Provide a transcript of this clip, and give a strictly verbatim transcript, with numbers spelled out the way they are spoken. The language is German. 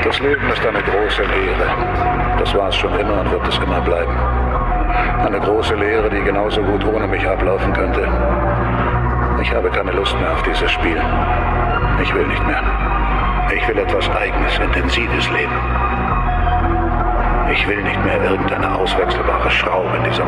Das Leben ist eine große Lehre. Das war es schon immer und wird es immer bleiben. Eine große Lehre, die genauso gut ohne mich ablaufen könnte. Ich habe keine Lust mehr auf dieses Spiel. Ich will nicht mehr. Ich will etwas Eigenes, Intensives leben. Ich will nicht mehr irgendeine auswechselbare Schraube in dieser